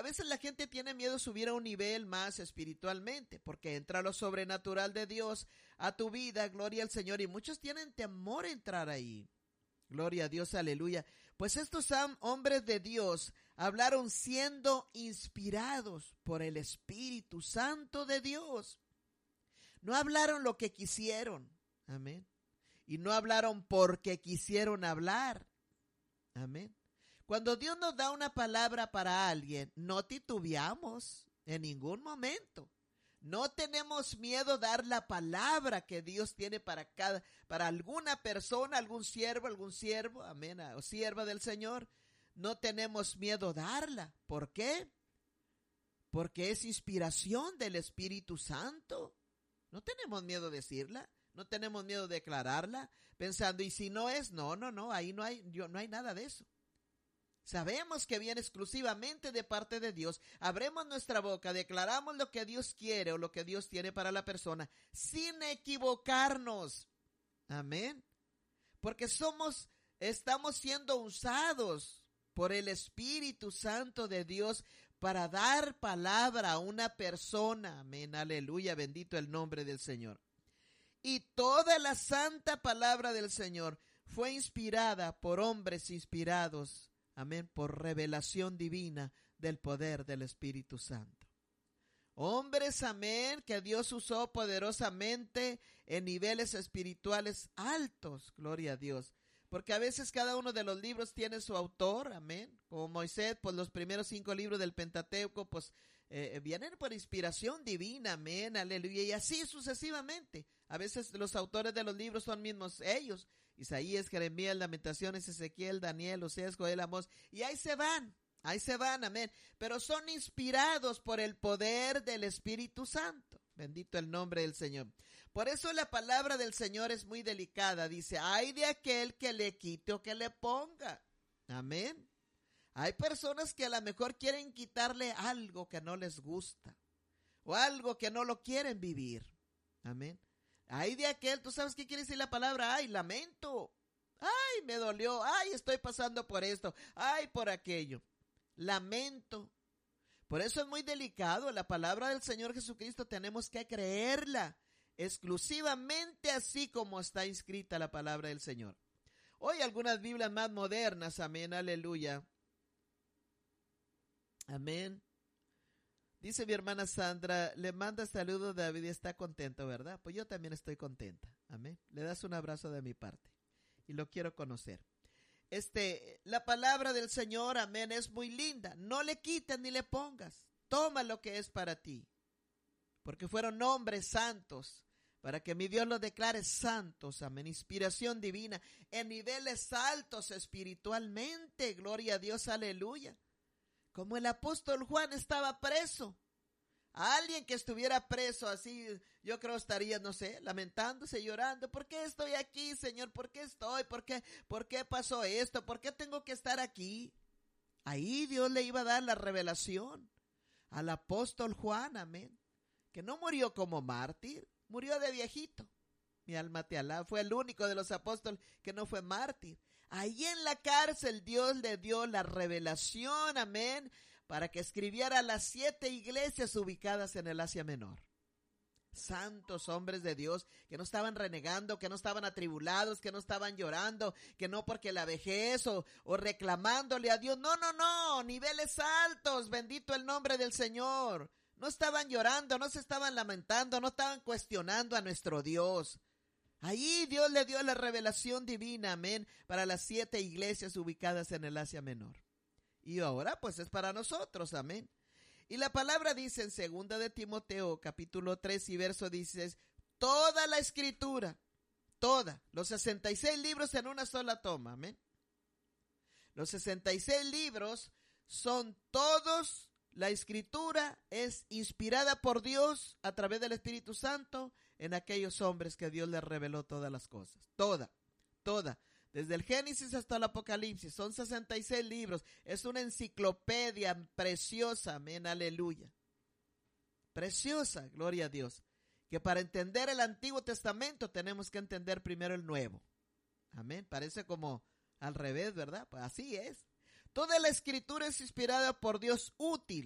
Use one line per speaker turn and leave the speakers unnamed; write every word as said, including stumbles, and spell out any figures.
veces la gente tiene miedo de subir a un nivel más espiritualmente, porque entra lo sobrenatural de Dios a tu vida, gloria al Señor, y muchos tienen temor a entrar ahí. Gloria a Dios, aleluya. Pues estos hombres de Dios hablaron siendo inspirados por el Espíritu Santo de Dios. No hablaron lo que quisieron, amén. Y no hablaron porque quisieron hablar, amén. Cuando Dios nos da una palabra para alguien, no titubeamos en ningún momento. No tenemos miedo dar la palabra que Dios tiene para cada, para alguna persona, algún siervo, algún siervo, amén, o sierva del Señor. No tenemos miedo darla. ¿Por qué? Porque es inspiración del Espíritu Santo. No tenemos miedo de decirla, no tenemos miedo de declararla, pensando, y si no es, no, no, no, ahí no hay, yo, no hay nada de eso. Sabemos que viene exclusivamente de parte de Dios. Abremos nuestra boca, declaramos lo que Dios quiere o lo que Dios tiene para la persona, sin equivocarnos. Amén. Porque somos, estamos siendo usados por el Espíritu Santo de Dios para dar palabra a una persona. Amén, aleluya, bendito el nombre del Señor. Y toda la santa palabra del Señor fue inspirada por hombres inspirados, amén, por revelación divina del poder del Espíritu Santo. Hombres, amén, que Dios usó poderosamente en niveles espirituales altos, gloria a Dios. Porque a veces cada uno de los libros tiene su autor, amén. Como Moisés, pues los primeros cinco libros del Pentateuco, pues eh, vienen por inspiración divina, amén, aleluya. Y así sucesivamente. A veces los autores de los libros son mismos ellos. Isaías, Jeremías, Lamentaciones, Ezequiel, Daniel, Oseas, Joel, Amós. Y ahí se van, ahí se van, amén. Pero son inspirados por el poder del Espíritu Santo. Bendito el nombre del Señor. Por eso la palabra del Señor es muy delicada. Dice, ay de aquel que le quite o que le ponga. Amén. Hay personas que a lo mejor quieren quitarle algo que no les gusta. O algo que no lo quieren vivir. Amén. Ay de aquel, ¿tú sabes qué quiere decir la palabra? Ay, lamento. Ay, me dolió. Ay, estoy pasando por esto. Ay, por aquello. Lamento. Por eso es muy delicado. La palabra del Señor Jesucristo tenemos que creerla exclusivamente así como está inscrita la palabra del Señor. Hoy algunas Biblias más modernas, amén, aleluya. Amén. Dice mi hermana Sandra, le manda saludos David y está contento, ¿verdad? Pues yo también estoy contenta, amén. Le das un abrazo de mi parte y lo quiero conocer. Este, la palabra del Señor, amén, es muy linda. No le quites ni le pongas. Toma lo que es para ti. Porque fueron hombres santos, para que mi Dios los declare santos, amén. Inspiración divina, en niveles altos espiritualmente. Gloria a Dios, aleluya. Como el apóstol Juan estaba preso. A alguien que estuviera preso así, yo creo estaría, no sé, lamentándose, llorando. ¿Por qué estoy aquí, Señor? ¿Por qué estoy? ¿Por qué, por qué pasó esto? ¿Por qué tengo que estar aquí? Ahí Dios le iba a dar la revelación al apóstol Juan, amén. Que no murió como mártir, murió de viejito. Mi alma te alaba, fue el único de los apóstoles que no fue mártir. Ahí en la cárcel Dios le dio la revelación, amén, para que escribiera las siete iglesias ubicadas en el Asia Menor. Santos hombres de Dios que no estaban renegando, que no estaban atribulados, que no estaban llorando, que no porque la vejez o, o reclamándole a Dios. No, no, no, niveles altos, bendito el nombre del Señor. No estaban llorando, no se estaban lamentando, no estaban cuestionando a nuestro Dios. Ahí Dios le dio la revelación divina, amén, para las siete iglesias ubicadas en el Asia Menor. Y ahora pues es para nosotros, amén. Y la palabra dice en segunda de Timoteo, capítulo tres y verso dice, toda la escritura, toda, los sesenta y seis libros en una sola toma, amén. Los sesenta y seis libros son todos, la escritura es inspirada por Dios a través del Espíritu Santo en aquellos hombres que Dios les reveló todas las cosas. Toda, toda. Desde el Génesis hasta el Apocalipsis. Son sesenta y seis libros. Es una enciclopedia preciosa. Amén, aleluya. Preciosa, gloria a Dios. Que para entender el Antiguo Testamento tenemos que entender primero el Nuevo. Amén. Parece como al revés, ¿verdad? Pues así es. Toda la escritura es inspirada por Dios, útil